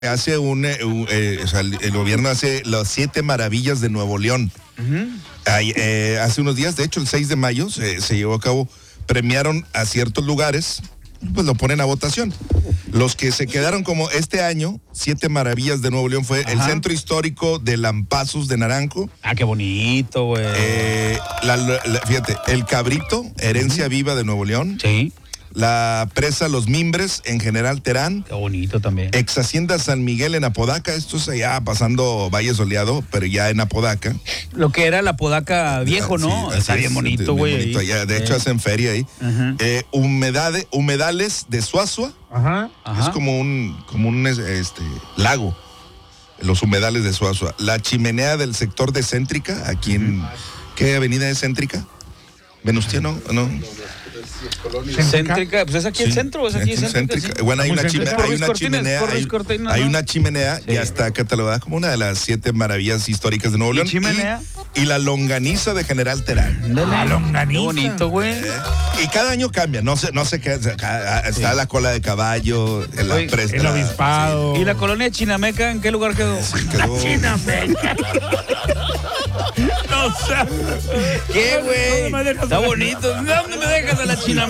hace o sea, el gobierno hace las 7 maravillas de Nuevo León. Hace unos días, de hecho, el 6 de mayo se llevó a cabo, premiaron a ciertos lugares, pues lo ponen a votación. Los que se quedaron como este año, 7 maravillas de Nuevo León, fue el centro histórico de Lampazos de Naranjo. Ah, qué bonito, güey. Fíjate, el Cabrito, herencia viva de Nuevo León. Sí. La presa Los Mimbres en General Terán. Qué bonito también. Ex Hacienda San Miguel en Apodaca. Esto es allá pasando Valle Soleado, pero ya en Apodaca. Lo que era la Apodaca viejo, ¿no? Sí, Está bien bonito, güey. De hecho, hacen feria ahí. Humedales de Suazua. Ajá. Es como un lago. Los humedales de Suazua. La chimenea del sector de Céntrica, aquí en... ¿Qué avenida es Céntrica? ¿Venustiano? ¿No? Céntrica, pues es aquí el centro, es aquí el centro. Sí. Bueno, hay una chimenea, sí. Ya está catalogada como una de las 7 maravillas históricas de Nuevo León. Y la longaniza de General Terán. La longaniza. Qué bonito, güey. Y cada año cambia, no sé qué, está la cola de caballo, el avispado. ¿Y la colonia Chinameca en qué lugar quedó? La Chinameca. No sé. ¿Qué, güey? Está bonito. ¿Dónde me dejas a la Chinameca?